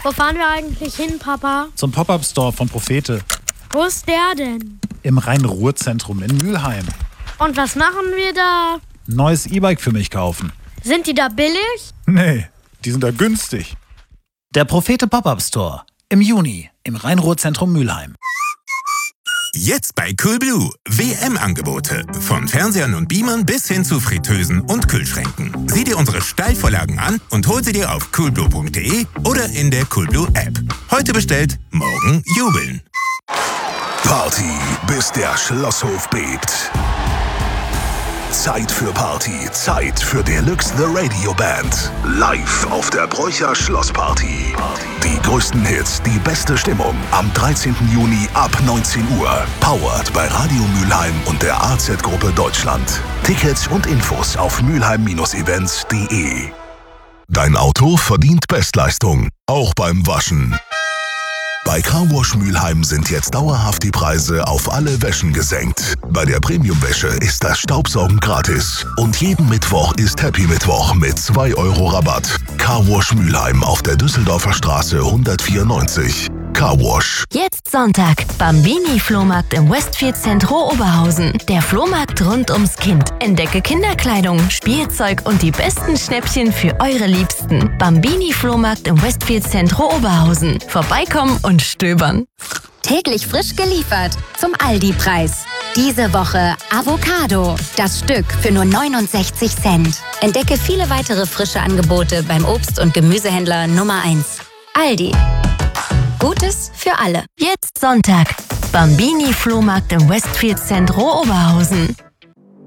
Wo fahren wir eigentlich hin, Papa? Zum Pop-Up-Store von Prophete. Wo ist der denn? Im Rhein-Ruhr-Zentrum in Mülheim. Und was machen wir da? Neues E-Bike für mich kaufen. Sind die da billig? Nee, die sind da günstig. Der Prophete Pop-Up-Store. Im Juni im Rhein-Ruhr-Zentrum Mülheim. Jetzt bei Coolblue. WM-Angebote. Von Fernsehern und Beamern bis hin zu Fritteusen und Kühlschränken. Sieh dir unsere Steilvorlagen an und hol sie dir auf coolblue.de oder in der Coolblue-App. Heute bestellt, morgen jubeln. Party, bis der Schlosshof bebt. Zeit für Party, Zeit für Deluxe The Radio Band. Live auf der Broicher Schlossparty. Die größten Hits, die beste Stimmung am 13. Juni ab 19 Uhr. Powered bei Radio Mülheim und der AZ-Gruppe Deutschland. Tickets und Infos auf mülheim-events.de. Dein Auto verdient Bestleistung, auch beim Waschen. Bei Carwash Mülheim sind jetzt dauerhaft die Preise auf alle Wäschen gesenkt. Bei der Premium-Wäsche ist das Staubsaugen gratis. Und jeden Mittwoch ist Happy Mittwoch mit 2 € Rabatt. Carwash Mülheim auf der Düsseldorfer Straße 194. Carwash. Jetzt Sonntag. Bambini-Flohmarkt im Westfield Zentro Oberhausen. Der Flohmarkt rund ums Kind. Entdecke Kinderkleidung, Spielzeug und die besten Schnäppchen für eure Liebsten. Bambini-Flohmarkt im Westfield Zentro Oberhausen. Vorbeikommen und stöbern. Täglich frisch geliefert zum Aldi-Preis. Diese Woche Avocado. Das Stück für nur 69 Cent. Entdecke viele weitere frische Angebote beim Obst- und Gemüsehändler Nummer 1. Aldi. Gutes für alle. Jetzt Sonntag. Bambini-Flohmarkt im Westfield Zentro Oberhausen.